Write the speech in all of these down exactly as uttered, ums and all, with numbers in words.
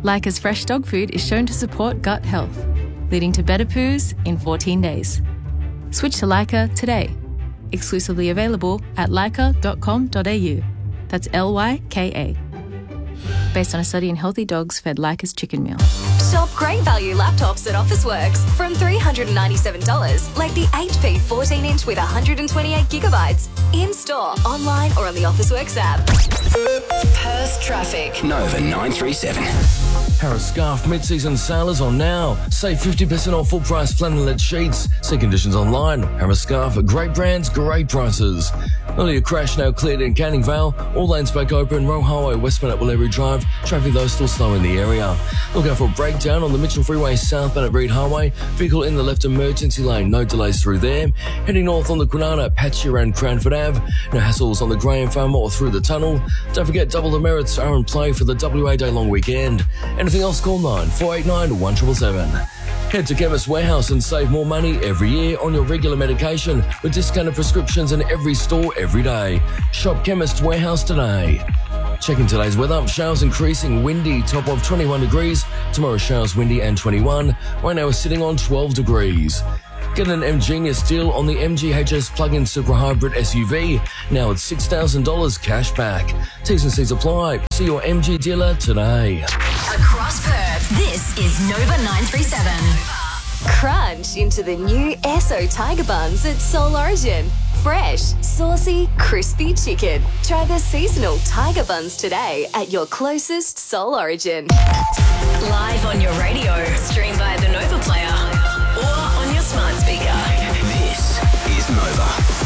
Leica's fresh dog food is shown to support gut health, leading to better poos in fourteen days. Switch to Leica today. Exclusively available at leica dot com dot a u. That's L Y K A. Based on a study in healthy dogs fed Leica's chicken meal. Shop great value laptops at Officeworks from three hundred ninety-seven dollars, like the H P fourteen inch with one hundred twenty-eight gigabytes. In-store, online or on the Officeworks app. Perth traffic. Nova nine three seven. Harris Scarf mid-season sale is on now. Save fifty percent off full-price flannelette sheets. See conditions online. Harris Scarf, great brands, great prices. Earlier crash now cleared in Canning Vale. All lanes back open. Roe Highway westbound at Wallery Drive. Traffic though still slow in the area. Look out for a breakdown on the Mitchell Freeway southbound at Reed Highway. Vehicle in the left emergency lane. No delays through there. Heading north on the Kwinana, patchy around Cranford Ave. No hassles on the Graham Farm or through the tunnel. Don't forget double the merits are in play for the W A Day long weekend. Anything else, call nine four eight nine one seven seven seven. Head to Chemist Warehouse and save more money every year on your regular medication with discounted prescriptions in every store every day. Shop Chemist Warehouse today. Checking today's weather. Showers increasing, windy, top of twenty-one degrees. Tomorrow showers windy and twenty-one. Right now we're sitting on twelve degrees. Get an M Genius deal on the M G H S plug-in super hybrid S U V. Now it's six thousand dollars cash back. T's and C's apply. See your M G dealer today. Across Perth, this is Nova nine three seven. Crunch into the new Esso Tiger Buns at Soul Origin. Fresh, saucy, crispy chicken. Try the seasonal Tiger Buns today at your closest Soul Origin. Live on your radio, stream via the Nova Player or on your smart speaker. This is Nova.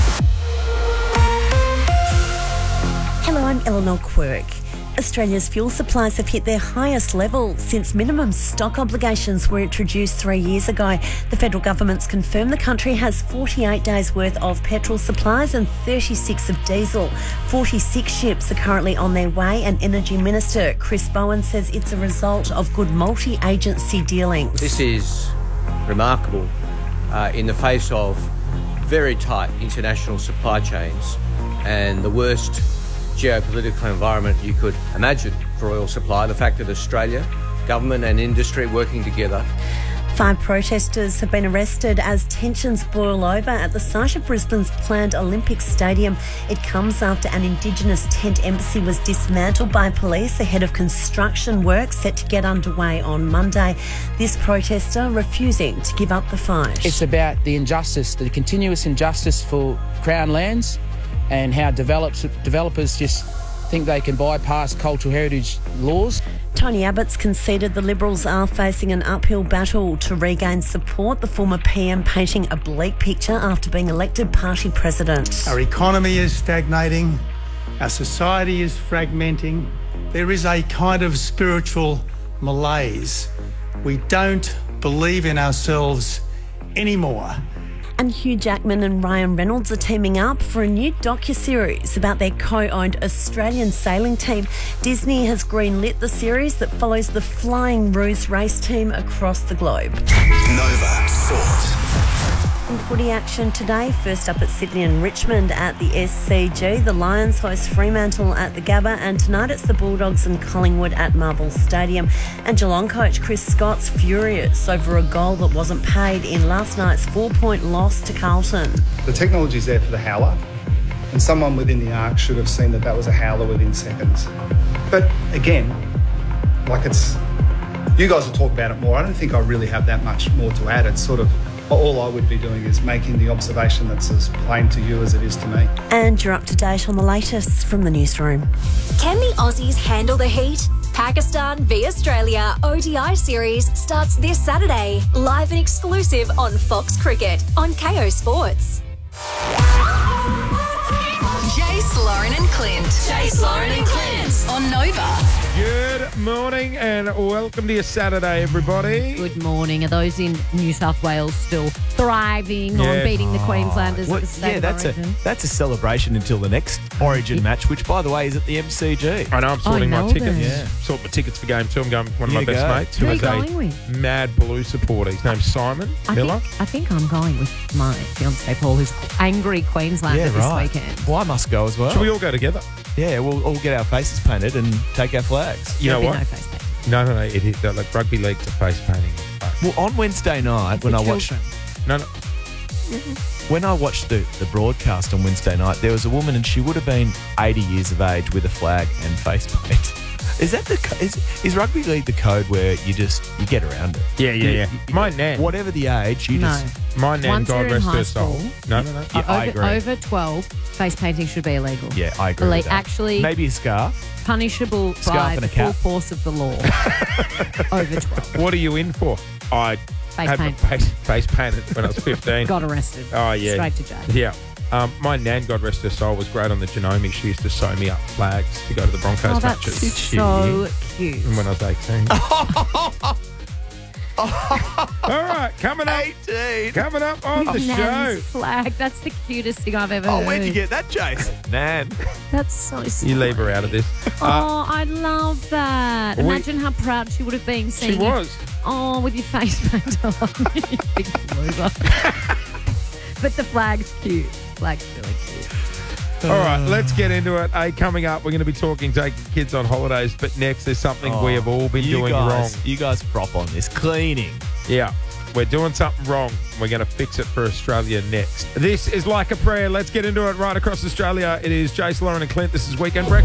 Hello, I'm Eleanor Quirk. Australia's fuel supplies have hit their highest level since minimum stock obligations were introduced three years ago. The federal government's confirmed the country has forty-eight days worth of petrol supplies and thirty-six of diesel. forty-six ships are currently on their way, and Energy Minister Chris Bowen says it's a result of good multi-agency dealings. This is remarkable uh, in the face of very tight international supply chains and the worst geopolitical environment you could imagine for oil supply. The fact that Australia, government and industry working together. Five protesters have been arrested as tensions boil over at the site of Brisbane's planned Olympic Stadium. It comes after an Indigenous tent embassy was dismantled by police ahead of construction work set to get underway on Monday. This protester refusing to give up the fight. It's about the injustice, the continuous injustice for Crown lands, and how develops, developers just think they can bypass cultural heritage laws. Tony Abbott's conceded the Liberals are facing an uphill battle to regain support, the former P M painting a bleak picture after being elected party president. Our economy is stagnating, our society is fragmenting, there is a kind of spiritual malaise. We don't believe in ourselves anymore. And Hugh Jackman and Ryan Reynolds are teaming up for a new docuseries about their co-owned Australian sailing team. Disney has greenlit the series that follows the Flying Ruse race team across the globe. Nova Sports. In footy action today, first up at Sydney and Richmond at the S C G. The Lions host Fremantle at the Gabba, and tonight it's the Bulldogs and Collingwood at Marvel Stadium. And Geelong coach Chris Scott's furious over a goal that wasn't paid in last night's four-point loss to Carlton. The technology's there for the howler, and someone within the arc should have seen that that was a howler within seconds. But again, like it's, you guys will talk about it more. I don't think I really have that much more to add. It's sort of, all I would be doing is making the observation that's as plain to you as it is to me. And you're up to date on the latest from the newsroom. Can the Aussies handle the heat? Pakistan v Australia O D I series starts this Saturday, live and exclusive on Fox Cricket on K O Sports. Jace, Lauren and Clint. Jace, Lauren and Clint on Nova. Good morning and welcome to your Saturday, everybody. Good morning. Are those in New South Wales still thriving Yeah. on beating the Queenslanders Well, at the State yeah, of that's Origin? a that's a celebration until the next Origin match, which, by the way, is at the M C G. I know, I'm sorting my Melbourne. tickets. Yeah. Sort my tickets for game two. I'm going with one of You my best go. mates. Who are is you a going with? Mad Blue supporter. His name's Simon I Miller. think, I think I'm going with my fiancé Paul, who's angry Queenslander Yeah, this right. weekend. Well, I must go as well. Should we all go together? Yeah, we'll all get our faces painted and take our flags. You know There'll what? be no face paint. No, no, no. It is uh, like rugby league's a face painting. Well, on Wednesday night when I watched, No, no. when I watched the, the broadcast on Wednesday night, there was a woman and she would have been eighty years of age with a flag and face paint. Is that the co- is, is rugby league the code where you just you get around it? Yeah, yeah, You- yeah. you- My nan. Whatever the age, you No. just My nan, Once God you're in rest high her soul. school, No, no, no. Yeah, I over, agree. over twelve, face painting should be illegal. yeah, I agree. Like, with that. actually- maybe a scarf. Punishable Scarf by and the a full cap. force of the law. Over twelve. What are you in for? I Face had paint. my face, face painted when I was fifteen. Got arrested. Oh, yeah. Straight to jail. Yeah. Um, my nan, God rest her soul, was great on the Genome. She used to sew me up flags to go to the Broncos Oh, that's matches. so cute. When I was eighteen. All right, coming up. eighteen. Coming up on the Nan's show. flag. That's the cutest thing I've ever Oh, heard. where'd you get that, Jason? Nan. That's so sweet. You leave her out of this. Uh, Oh, I love that. we- Imagine how proud she would have been seeing she you. was. Oh, with your face paint on. You big loser. But the flag's cute. Flag's really cute. All right, let's get into it. Hey, coming up, we're going to be talking taking kids on holidays, but next there's something we have all been you doing guys, wrong. You guys prop on this. Cleaning. Yeah, we're doing something wrong. We're going to fix it for Australia next. This is Like a Prayer. Let's get into it right across Australia. It is Jace, Lauren and Clint. This is Weekend Breakfast.